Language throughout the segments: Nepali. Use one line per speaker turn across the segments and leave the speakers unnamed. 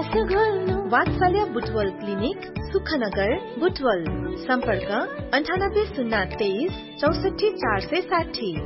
वात्सल्य बुटवल क्लिनिक सुखनगर बुटवल सम्पर्क 9803 64 460।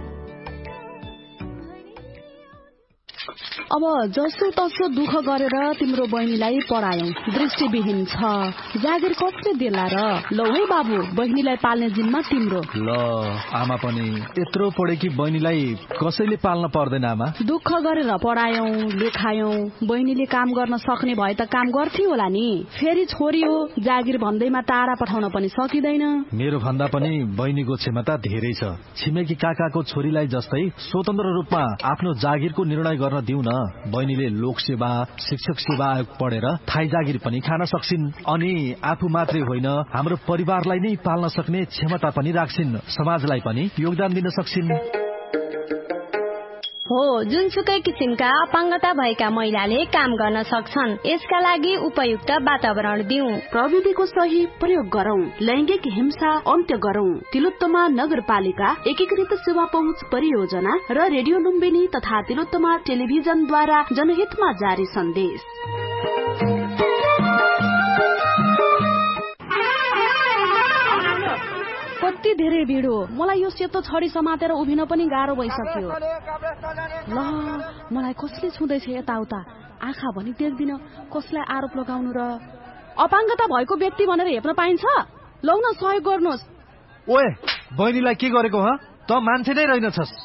अब जसो तसो दुःख गरेर तिम्रो बहिनीलाई पढायौ, दृष्टिविहीन छ, जागिर कसले देला र? लौ है बाबु, बहिनीलाई पाल्ने जिम्मा तिम्रो।
ल आमा पनि यत्रो पढेकी बहिनीलाई कसैले पाल्न पर्दैन आमा।
दुःख गरेर पढायौ, लेखायौ, बहिनीले काम गर्न सक्ने भए त काम गर्थ्यो होला नि। फेरि छोरी हो, जागिर भन्दैमा टाढा पठाउन पनि सकिदैन।
मेरो भन्दा पनि बहिनीको क्षमता धेरै छ। छिमेकी काकाको छोरीलाई जस्तै स्वतन्त्र रूपमा आफ्नो जागिरको निर्णय गर्न दिउ न। बहिनीले लोक सेवा, शिक्षक सेवा आयोग पढेर थाई जागिर पनि खान सक्छिन्, अनि आफू मात्रै होइन हाम्रो परिवारलाई नै पाल्न सक्ने क्षमता पनि राख्छिन्, समाजलाई पनि योगदान दिन सक्छिन्।
हो, जुनसुकै किसिमका अपाङ्गता भएका महिलाले काम गर्न सक्छन्। यसका लागि उपयुक्त वातावरण दिउँ,
प्रविधिको सही प्रयोग गरौं, लैंगिक हिंसा अन्त्य गरौं। तिलोत्तमा नगरपालिका एकीकृत सेवा पहुँच परियोजना र रेडियो लुम्बिनी तथा तिलोत्तमा टेलिभिजनद्वारा जनहितमा जारी सन्देश। कति धेरै भिड हो, मलाई यो सेतो छडी समातेर उभिन पनि गाह्रो भइसक्यो। ल मलाई कसले छुँदैछ यताउता, आँखा भनी देख्दिन, कसलाई आरोप लगाउनु र? अपाङ्गता भएको व्यक्ति भनेर हेप्न पाइन्छ? लौ न सहयोग गर्नुहोस्।
ओए बहिनीलाई के गरेको ह? त मान्छे नै रहेनछस्।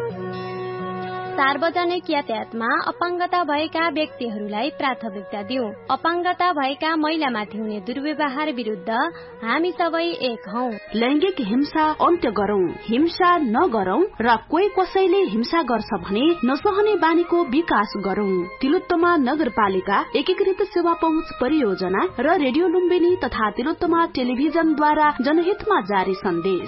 सार्वजनिक यातायातमा अपाङ्गता भएका व्यक्तिहरूलाई प्राथमिकता दिउँ। अपाङ्गता भएका महिलामाथि हुने दुर्व्यवहार विरुद्ध हामी सबै एक हौ।
लैंगिक हिंसा अन्त्य गरौं, हिंसा नगरौं र कोही कसैले हिंसा गर्छ भने नसहने बानीको विकास गरौं। तिलोत्तमा नगरपालिका एकीकृत सेवा पहुँच परियोजना र रेडियो लुम्बिनी तथा तिलोत्तमा टेलिभिजनद्वारा जनहितमा जारी सन्देश।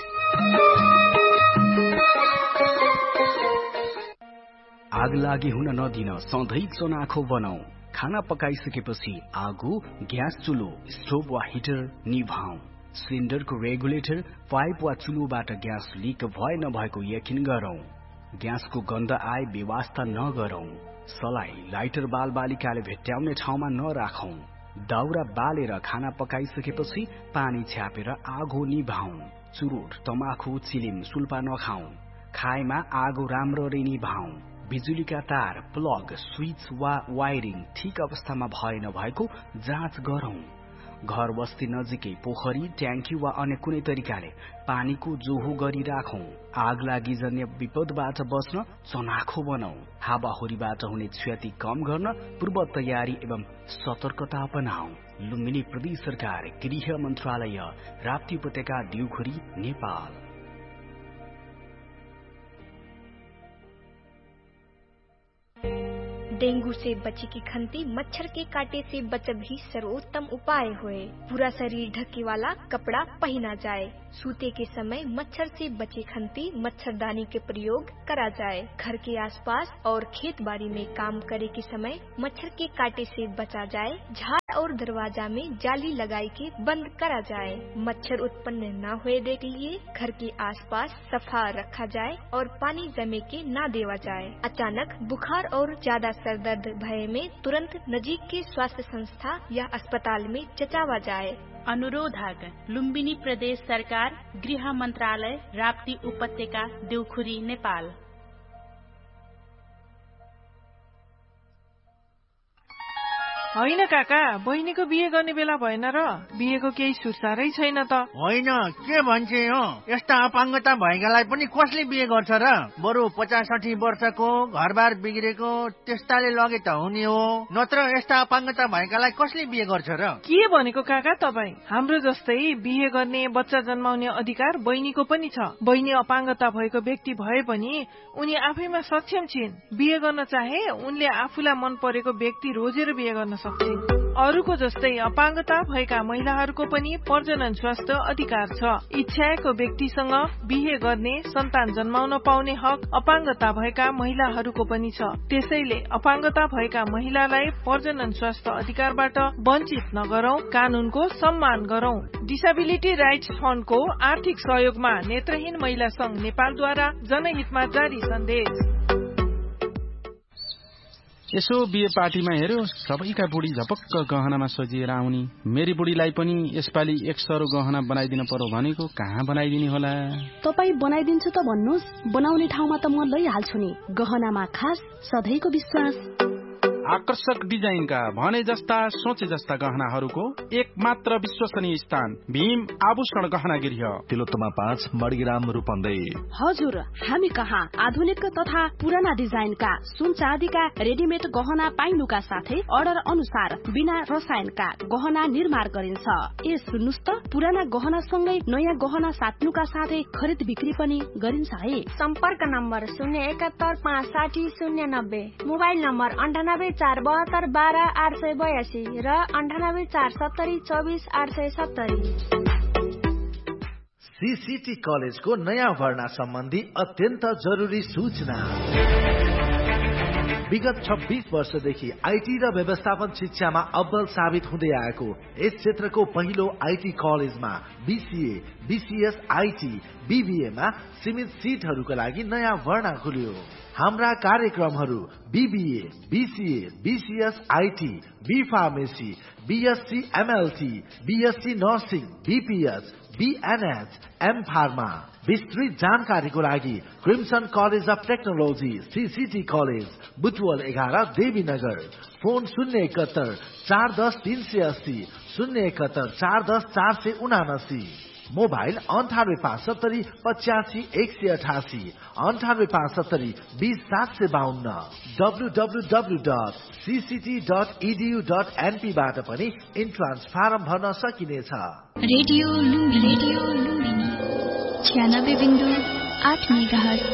आग लागि हुन नदिन सधैँ चनाखो बनाऊ। खाना पकाइसकेपछि आगो, ग्यास चुलो, स्टोभ वा हिटर निभाऊ। सिलिन्डरको रेगुलेटर, पाइप वा चुलोबाट ग्यास लिक भए नभएको यकिन गरौं। ग्यासको गन्ध आए बेवास्ता नगरौं। सलाई, लाइटर बाल बालिकाले भेट्टाउने ठाउँमा नराखौं। दाउरा बालेर खाना पकाइसकेपछि पानी छ्यापेर आगो निभाऊ। चुरोट, तमाखु, चिलिम, सुल्पा नखाऊ। खाएमा आगो राम्ररी निभाऊ। बिजुलीका तार, प्लग, स्विच वा वायरिङ ठिक अवस्थामा भए नभएको जाँच गरौं। घर बस्ती नजिकै पोखरी, ट्याङ्की वा अन्य कुनै तरिकाले पानीको जोहो गरिराखौं। आग लागि जन्य विपदबाट बच्न चनाखो बनाऊ। हावाहुरीबाट हुने क्षति कम गर्न पूर्व तयारी एवं सतर्कता अपनाऊ। लुम्बिनी प्रदेश सरकार, गृह मन्त्रालय, राप्ती उपत्यका, दिउखुरी, नेपाल।
डेंगू से बचे की खंती मच्छर के काटे से बचत ही सर्वोत्तम उपाय होए। पूरा शरीर ढके वाला कपड़ा पहना जाए। सूते के समय मच्छर से बचे खंती मच्छरदानी के प्रयोग करा जाए। घर के आसपास और खेत बाड़ी में काम करे के समय मच्छर के काटे से बचा जाए। झाड़ और दरवाजा में जाली लगाई के बंद करा जाए। मच्छर उत्पन्न न हुए दे के लिए घर के आसपास सफा रखा जाए और पानी जमे के न देवा जाए। अचानक बुखार और ज्यादा सर दर्द भय में तुरंत नजीक के स्वास्थ्य संस्था या अस्पताल में जचावा जाए।
अनुरोधक लुम्बिनी प्रदेश सरकार, गृह मन्त्रालय, राप्ती उपत्यका, देउखुरी, नेपाल।
होइन काका, बहिनीको बिहे गर्ने बेला भएन र? बिहेको केही सुसारै छैन त।
होइन, के भन्छे हो? यस्ता अपाङ्गता भएकालाई पनि कसले बिहे गर्छ र? बरु 50-60 वर्षको घरबार बिग्रेको त्यस्ताले लगे त हुने हो, नत्र यस्ता अपाङ्गता भएकालाई कसले बिहे गर्छ र?
के भनेको काका तपाईँ? हाम्रो जस्तै बिहे गर्ने, बच्चा जन्माउने अधिकार बहिनीको पनि छ। बहिनी अपाङ्गता भएको व्यक्ति भए पनि उनी आफैमा सक्षम छिन्। बिहे गर्न चाहे उनले आफूलाई मन परेको व्यक्ति रोजेर बिहे गर्न सक्छिन्। अरूको जस्तै अपाङ्गता भएका महिलाहरूको पनि प्रजनन स्वास्थ्य अधिकार छ। इच्छाएको व्यक्तिसँग बिहे गर्ने, सन्तान जन्माउन पाउने हक अपाङ्गता भएका महिलाहरूको पनि छ। त्यसैले अपाङ्गता भएका महिलालाई प्रजनन स्वास्थ्य अधिकारबाट वञ्चित नगरौं, कानूनको सम्मान गरौं। डिसेबिलिटी राइट्स फण्डको आर्थिक सहयोगमा नेत्रहीन महिला संघ नेपालद्वारा जनहितमा जारी सन्देश।
यसो बिहे पार्टीमा हेर्यो सबैका बुढी झपक्क गहनामा सजिएर आउनी। मेरी बुढीलाई पनि यसपालि एक सरो गहना बनाइदिन पर्यो भनेको कहाँ बनाइदिने होला?
तपाई बनाइदिन्छु त भन्नुहोस्, बनाउने ठाउँमा त म लैहाल्छु नि। गहनामा खास सधैँको विश्वास।
आकर्षक डिजाइनका भने जस्ता सोचे जस्ता गहनाहरूको एक मात्र विश्वसनीय स्थान भीम आभूषण गहना गृह,
तिलोत्तमा 5 मडग्राम रूपन्दै।
हजुर, हामी कहाँ आधुनिक तथा पुराना डिजाइनका सुन चाँदीका रेडिमेड गहना पाइनुका साथै अर्डर अनुसार बिना रसायनका गहना निर्माण गरिन्छ। ए सुन्नुस् त, पुराना गहना सँगै नयाँ गहना साट्नुका साथै खरिद बिक्री पनि गरिन्छ है।
सम्पर्क नम्बर 071560090, मोबाइल नम्बर 9847272882 र 9847724870।
सीसीटी कलेजको नयाँ भर्ना सम्बन्धी अत्यन्त जरुरी सूचना। विगत 26 वर्षदेखि आईटी र व्यवस्थापन शिक्षामा अब्बल साबित हुँदै आएको यस क्षेत्रको पहिलो आईटी कलेजमा बीसीए, बीसीएस, आईटी, बीबीएमा सीमित सीटहरूका लागि नयाँ भर्ना खुल्यो। हाम्रा कार्यक्रमहरू BBA, BCA, BCS, IT, be pharmacy, BSc MLT, BSc nursing, BPS, बीएनएच, am pharma. विस्तृत जानकारीको लागि crimson college of technology CCT college, Butwal 11, Devinagar. Phone 071 410 380, 071 410 479। Mobile 98 570 85 188, 98 570 20 752। www.cct.edu.np बाट पनि इन्ट्रान्स फारम भर्न सकिनेछ।
Radio Lumbini 96.8 megahertz.